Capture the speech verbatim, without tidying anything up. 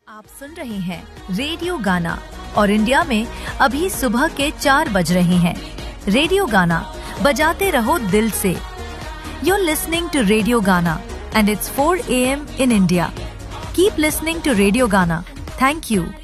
आप सुन रहे हैं रेडियो गाना और इंडिया में अभी सुबह के चार बज रहे हैं। रेडियो गाना बजाते रहो दिल से। You're listening to Radio Ghana and it's four a m in India. Keep listening to Radio Ghana. Thank you.